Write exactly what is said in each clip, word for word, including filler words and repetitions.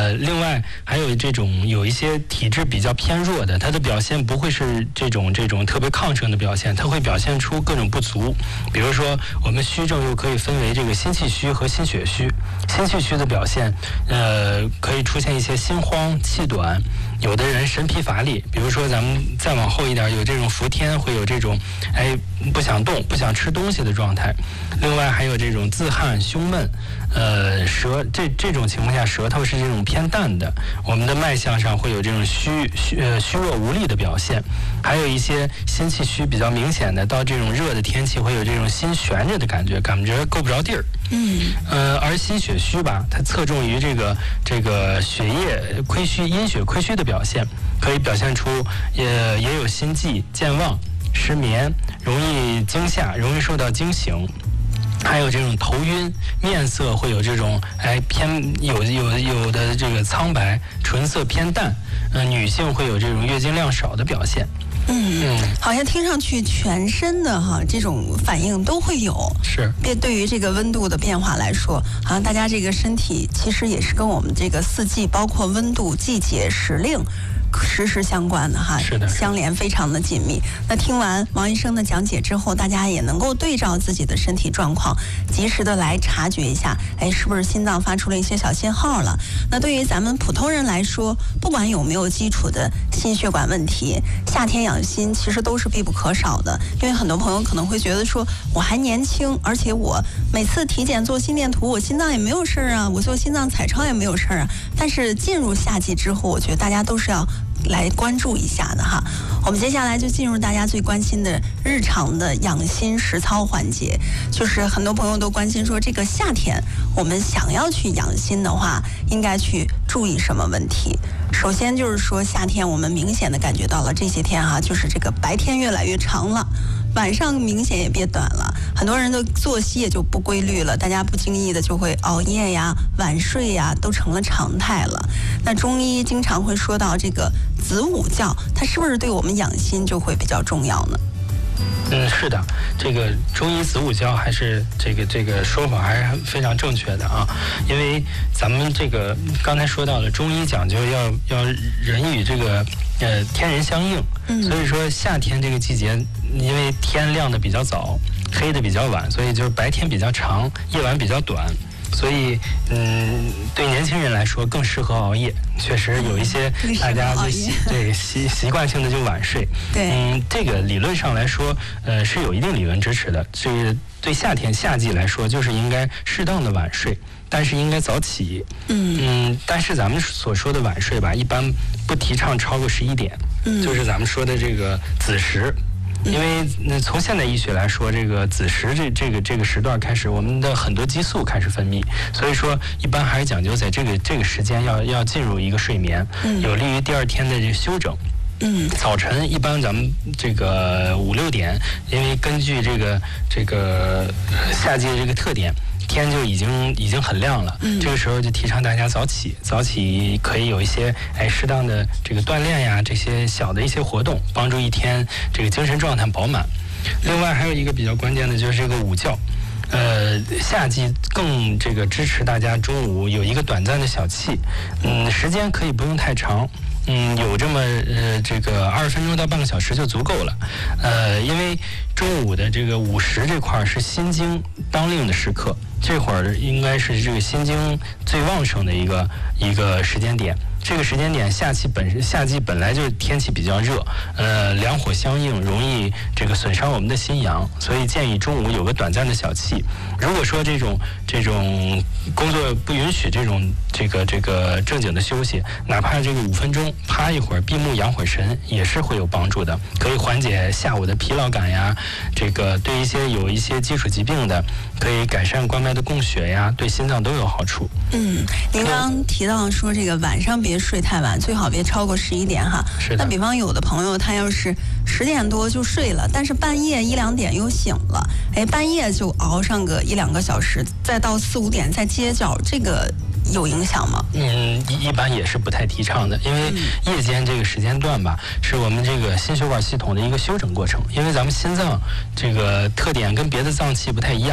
呃，另外还有这种有一些体质比较偏弱的，它的表现不会是这种这种特别亢盛的表现，它会表现出各种不足。比如说，我们虚症又可以分为这个心气虚和心血虚。心气虚的表现，呃，可以出现一些心慌、气短，有的人神疲乏力。比如说，咱们再往后一点，有这种伏天，会有这种哎不想动、不想吃东西的状态。另外还有这种自汗、胸闷，呃，舌这这种情况下，舌头是这种偏淡的，我们的脉象上会有这种虚虚呃虚弱无力的表现。还有一些心气虚比较明显的，到这种热的天气会有这种心悬着的感觉，感觉够不着地儿。嗯，呃，而心血虚吧，它侧重于这个这个血液亏虚、阴血亏虚的表现，可以表现出也也有心悸、健忘、失眠，容易惊吓，容易受到惊醒。还有这种头晕，面色会有这种哎偏有有有的这个苍白，唇色偏淡，呃，女性会有这种月经量少的表现。 嗯嗯，好像听上去全身的哈这种反应都会有。 是。 对，对于这个温度的变化来说，好像大家这个身体其实也是跟我们这个四季，包括温度、季节、时令。时时相关的哈， 是的， 相连非常的紧密。那听完王医生的讲解之后，大家也能够对照自己的身体状况，及时的来察觉一下，哎，是不是心脏发出了一些小信号了？那对于咱们普通人来说，不管有没有基础的心血管问题，夏天养心其实都是必不可少的。因为很多朋友可能会觉得说，我还年轻，而且我每次体检做心电图，我心脏也没有事儿啊，我做心脏彩超也没有事儿啊。但是进入夏季之后，我觉得大家都是要来关注一下的哈。我们接下来就进入大家最关心的日常的养心实操环节，就是很多朋友都关心说，这个夏天我们想要去养心的话，应该去注意什么问题？首先就是说，夏天我们明显的感觉到了这些天哈，就是这个白天越来越长了，晚上明显也变短了，很多人的作息也就不规律了，大家不经意的就会熬夜呀、晚睡呀，都成了常态了。那中医经常会说到这个子午觉，它是不是对我们养心就会比较重要呢？ 嗯，是的，这个中医子午觉还是这个这个说法还是非常正确的啊，因为咱们这个刚才说到了，中医讲究要要人与这个呃天人相应，嗯，所以说夏天这个季节，因为天亮的比较早，黑的比较晚，所以就是白天比较长，夜晚比较短。所以，嗯，对年轻人来说更适合熬夜。确实有一些大家就习对习习惯性的就晚睡。 对， 嗯，这个理论上来说，呃，是有一定理论支持的。这个对夏天夏季来说，就是应该适当的晚睡，但是应该早起。嗯嗯，但是咱们所说的晚睡吧，一般不提倡超过十一点，嗯，就是咱们说的这个子时。因为那从现代医学来说，这个子时这这个这个时段开始，我们的很多激素开始分泌，所以说一般还是讲究在这个这个时间要要进入一个睡眠，有利于第二天的这个休整。嗯，早晨一般咱们这个五六点，因为根据这个这个夏季的这个特点，天就已经已经很亮了，嗯，这个时候就提倡大家早起，早起可以有一些哎适当的这个锻炼呀，这些小的一些活动，帮助一天这个精神状态饱满。另外还有一个比较关键的就是这个午觉。呃，夏季更这个支持大家中午有一个短暂的小憩，嗯，时间可以不用太长，嗯，有这么呃这个二十分钟到半个小时就足够了，呃，因为中午的这个午时这块是心经当令的时刻，这会儿应该是这个心经最旺盛的一个一个时间点。这个时间点，夏季本夏季本来就天气比较热，呃，两火相应，容易这个损伤我们的心阳，所以建议中午有个短暂的小憩。如果说这种这种工作不允许这种这个这个正经的休息，哪怕这个五分钟趴一会儿，闭目养会神，也是会有帮助的，可以缓解下午的疲劳感呀。这个对一些有一些基础疾病的，可以改善冠脉的供血呀，对心脏都有好处。 嗯，您刚刚提到说这个晚上别睡太晚，最好别超过十一点哈。 是的。 那比方有的朋友他要是十点多就睡了，但是半夜一两点又醒了，哎，半夜就熬上个一两个小时，再到四五点再接觉，这个有影响吗？ 嗯，一般也是不太提倡的，因为夜间这个时间段吧，是我们这个心血管系统的一个休整过程。因为咱们心脏这个特点跟别的脏器不太一样，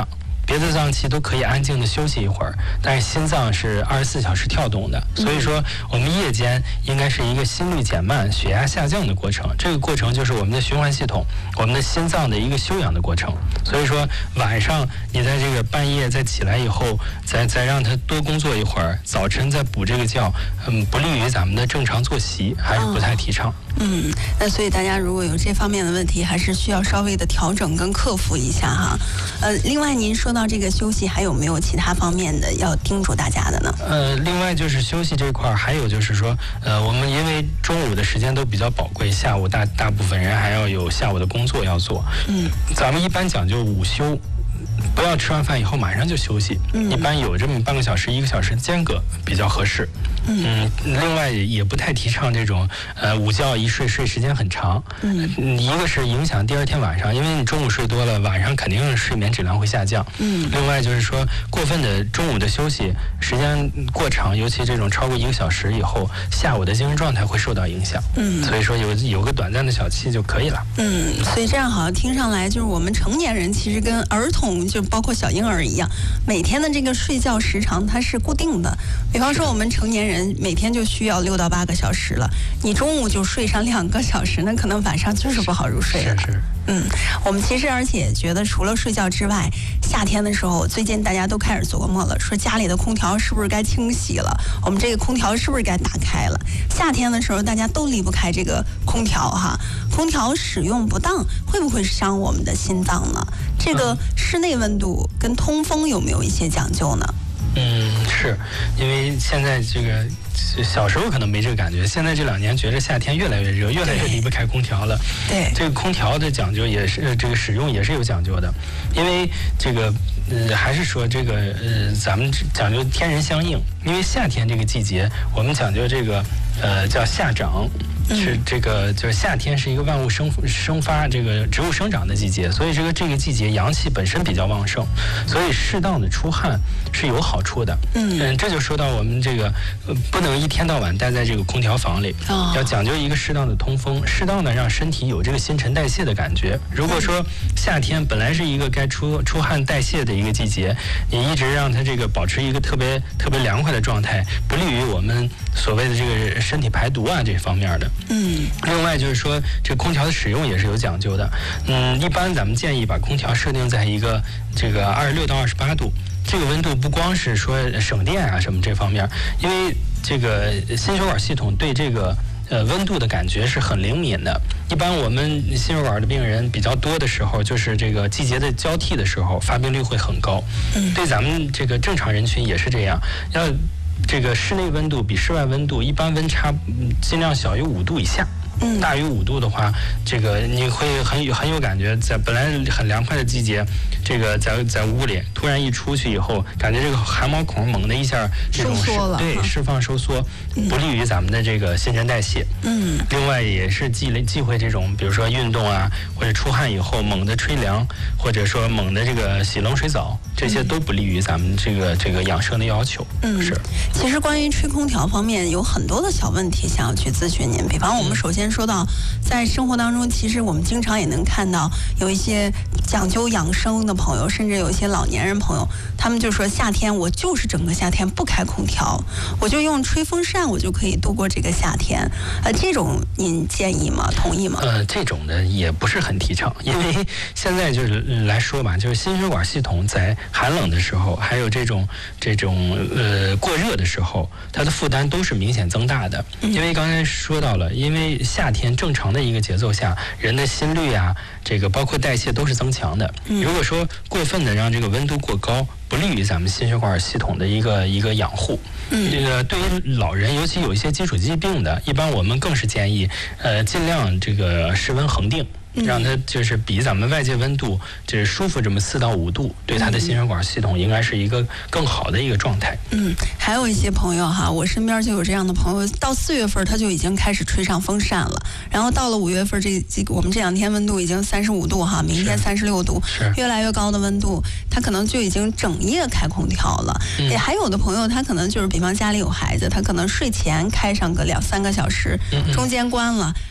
别的脏器都可以安静的休息一会儿，但是心脏是二十四小时跳动的，所以说我们夜间应该是一个心率减慢、血压下降的过程。这个过程就是我们的循环系统、我们的心脏的一个休养的过程。所以说晚上你在这个半夜再起来以后，再再让它多工作一会儿，早晨再补这个觉，嗯，不利于咱们的正常作息，还是不太提倡。 嗯，那所以大家如果有这方面的问题，还是需要稍微的调整跟克服一下哈。呃，另外您说到这个休息，还有没有其他方面的要叮嘱大家的呢？ 呃，另外就是休息这块儿，还有就是说，呃，我们因为中午的时间都比较宝贵，下午大大部分人还要有下午的工作要做。嗯，咱们一般讲究午休。不要吃完饭以后马上就休息，嗯、一般有这么半个小时、一个小时间隔比较合适。嗯，另外也不太提倡这种呃午觉一睡睡时间很长。嗯，一个是影响第二天晚上，因为你中午睡多了，晚上肯定睡眠质量会下降。嗯，另外就是说过分的中午的休息时间过长，尤其这种超过一个小时以后，下午的精神状态会受到影响。嗯，所以说有有个短暂的小憩就可以了。 嗯，所以这样好像听上来就是我们成年人其实跟儿童就包括小婴儿一样，每天的这个睡觉时长它是固定的。比方说我们成年人每天就需要六到八个小时了，你中午就睡上两个小时，那可能晚上就是不好入睡了。 是是。 嗯，我们其实而且觉得除了睡觉之外，夏天的时候，最近大家都开始琢磨了，说家里的空调是不是该清洗了，我们这个空调是不是该打开了。夏天的时候大家都离不开这个空调哈，空调使用不当会不会伤我们的心脏呢？这个室内温度跟通风有没有一些讲究呢？ 嗯，是因为现在这个小时候可能没这个感觉，现在这两年觉得夏天越来越热，越来越离不开空调了。 对， 这个空调的讲究也是，这个使用也是有讲究的，因为这个呃，还是说这个呃，咱们讲究天人相应，因为夏天这个季节，我们讲究这个呃叫夏长。是这个，就是夏天是一个万物生生发、这个植物生长的季节，所以这个这个季节阳气本身比较旺盛，所以适当的出汗是有好处的。嗯嗯，这就说到我们这个、呃、不能一天到晚待在这个空调房里，哦、要讲究一个适当的通风，适当的让身体有这个新陈代谢的感觉。如果说夏天本来是一个该出出汗代谢的一个季节，你一直让它这个保持一个特别特别凉快的状态，不利于我们所谓的这个身体排毒啊这方面的。嗯，另外就是说，这空调的使用也是有讲究的。嗯，一般咱们建议把空调设定在一个这个二十六到二十八度，这个温度不光是说省电啊什么这方面，因为这个心血管系统对这个呃温度的感觉是很灵敏的。一般我们心血管的病人比较多的时候，就是这个季节的交替的时候，发病率会很高。嗯，对咱们这个正常人群也是这样，要。这个室内温度比室外温度一般温差尽量小于五度以下，嗯，大于五度的话，这个你会很有很有感觉，在本来很凉快的季节，这个在在屋里突然一出去以后，感觉这个汗毛孔猛的一下这种收缩了， 对，释放收缩，不利于咱们的这个新陈代谢。嗯，另外也是忌忌讳这种，比如说运动啊，或者出汗以后猛的吹凉，或者说猛的这个洗冷水澡，这些都不利于咱们这个这个养生的要求。嗯，是。 其实关于吹空调方面有很多的小问题想要去咨询您，比方我们首先说到在生活当中，其实我们经常也能看到有一些讲究养生的朋友，甚至有一些老年人朋友，他们就说夏天我就是整个夏天不开空调，我就用吹风扇，我就可以度过这个夏天。呃，这种您建议吗？同意吗？ 呃，这种的也不是很提倡，因为现在就是来说吧，就是心血管系统在寒冷的时候，还有这种这种呃过热的时候，它的负担都是明显增大的。因为刚才说到了，因为夏天正常的一个节奏下，人的心率啊，这个包括代谢都是增强的。如果说过分的让这个温度过高，不利于咱们心血管系统的一个一个养护。嗯，这个对于老人，尤其有一些基础疾病的，一般我们更是建议，呃，尽量这个室温恒定。让它就是比咱们外界温度就是舒服这么四到五度，对它的心血管系统应该是一个更好的一个状态。 嗯，还有一些朋友哈，我身边就有这样的朋友，到四月份他就已经开始吹上风扇了，然后到了五月份这这我们这两天温度已经三十五度哈，明天三十六度，越来越高的温度，他可能就已经整夜开空调了。嗯、也还有的朋友他可能就是比方家里有孩子，他可能睡前开上个两三个小时，嗯、中间关了。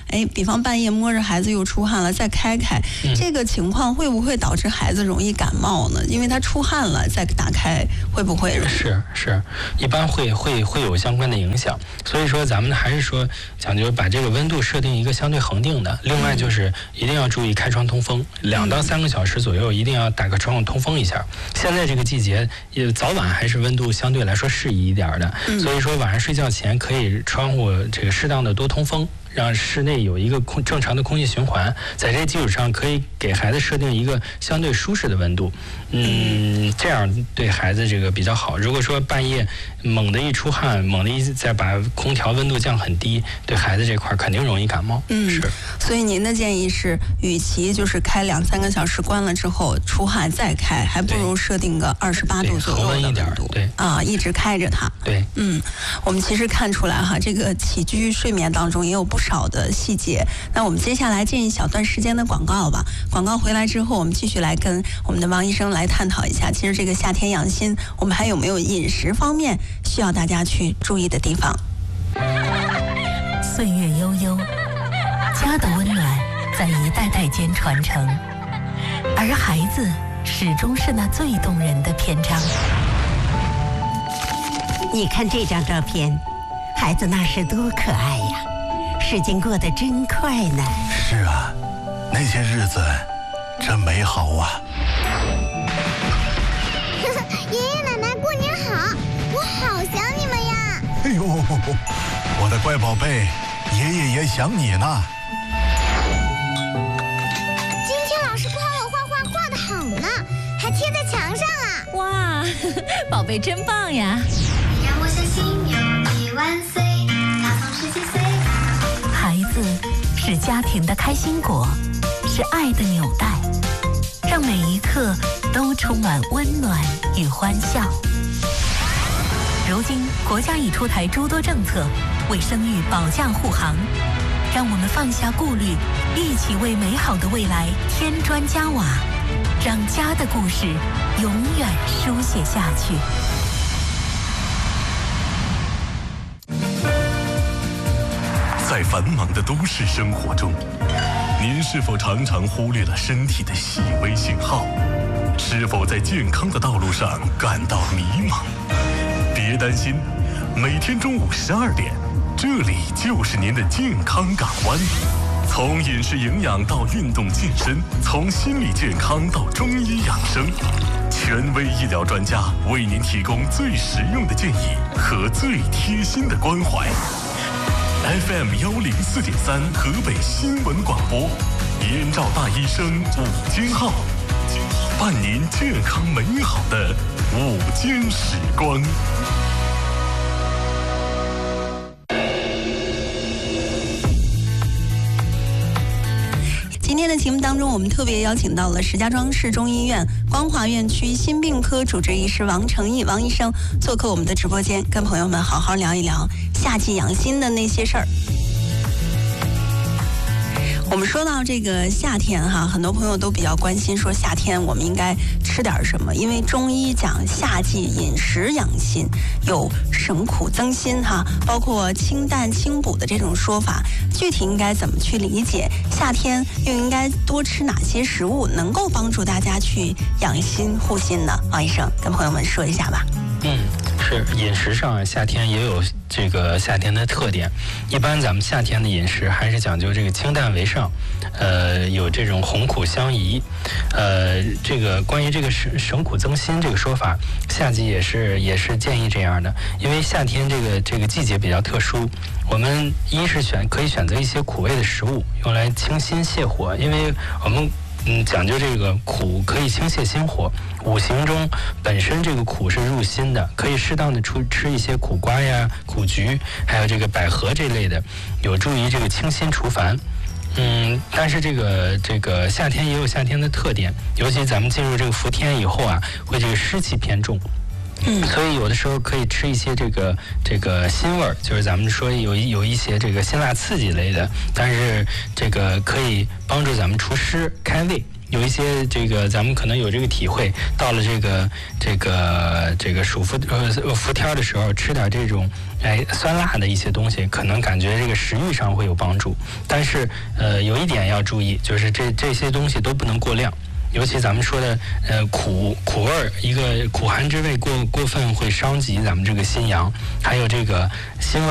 哎，比方半夜摸着孩子又出汗了，再开开，嗯、这个情况会不会导致孩子容易感冒呢？因为他出汗了，再打开会不会？ 是是，一般会会会有相关的影响。所以说，咱们还是说讲究把这个温度设定一个相对恒定的。另外就是一定要注意开窗通风，两到三个小时左右一定要打开窗户通风一下。现在这个季节，也早晚还是温度相对来说适宜一点的，所以说晚上睡觉前可以窗户这个适当的多通风，让室内有一个空正常的空气循环。在这基础上，可以给孩子设定一个相对舒适的温度，嗯，这样对孩子这个比较好。如果说半夜猛地一出汗，猛地一再把空调温度降很低，对孩子这块肯定容易感冒。 嗯， 是。 所以您的建议是，与其就是开两三个小时关了之后出汗再开，还不如设定个二十八度左右的温度， 对啊，一直开着它。 对， 嗯，我们其实看出来哈，这个起居睡眠当中也有不少的细节。那我们接下来进一小段时间的广告吧。广告回来之后，我们继续来跟我们的王医生来探讨一下，其实这个夏天养心，我们还有没有饮食方面需要大家去注意的地方？ 岁月悠悠，家的温暖在一代代间传承，而孩子始终是那最动人的篇章。 你看这张照片，孩子那是多可爱呀！时间过得真快呢。 是啊，那些日子真美好啊！ 爷爷奶奶过年好，我好想你们呀！ 哎呦，我的乖宝贝，爷爷也想你呢。 今天老师夸我画画画得好呢，还贴在墙上啊！ 哇，呵呵，宝贝真棒呀！ 让我相信有你万岁，他总是几岁。 孩子是家庭的开心果，是爱的纽带，让每一刻都充满温暖与欢笑。如今国家已出台诸多政策，为生育保驾护航，让我们放下顾虑，一起为美好的未来添砖加瓦，让家的故事永远书写下去。 在繁忙的都市生活中，您是否常常忽略了身体的细微信号？是否在健康的道路上感到迷茫？别担心，每天中午十二点，这里就是您的健康港湾。从饮食营养到运动健身，从心理健康到中医养生，权威医疗专家为您提供最实用的建议和最贴心的关怀。F M 幺零四点三河北新闻广播，燕赵大医生午间号，伴您健康美好的午间时光。 今天的节目当中，我们特别邀请到了石家庄市中医院光华院区心病科主治医师王成义王医生做客我们的直播间，跟朋友们好好聊一聊夏季养心的那些事儿。我们说到这个夏天哈，很多朋友都比较关心，说夏天我们应该吃点什么？因为中医讲夏季饮食养心，有省苦增心哈，包括清淡清补的这种说法。具体应该怎么去理解？夏天又应该多吃哪些食物，能够帮助大家去养心护心呢？王医生跟朋友们说一下吧。 嗯，是饮食上夏天也有这个夏天的特点。一般咱们夏天的饮食还是讲究这个清淡为上，呃，有这种红苦相宜。呃，这个关于这个省省苦增心这个说法，夏季也是也是建议这样的，因为夏天这个这个季节比较特殊，我们一是选可以选择一些苦味的食物，用来清心泻火，因为我们。嗯，讲究这个苦可以清泻心火，五行中本身这个苦是入心的，可以适当的出吃一些苦瓜呀、苦菊，还有这个百合这类的，有助于这个清心除烦。嗯，但是这个这个夏天也有夏天的特点，尤其咱们进入这个伏天以后啊，会这个湿气偏重。嗯，所以有的时候可以吃一些这个这个辛味儿，就是咱们说有有一些这个辛辣刺激类的，但是这个可以帮助咱们除湿开胃， 有一些这个咱们可能有这个体会，到了这个这个这个暑伏呃伏天的时候，吃点这种哎酸辣的一些东西，可能感觉这个食欲上会有帮助。但是呃有一点要注意，就是这这些东西都不能过量。尤其咱们说的，呃，苦苦味儿，一个苦寒之味过过分会伤及咱们这个心阳，还有这个辛味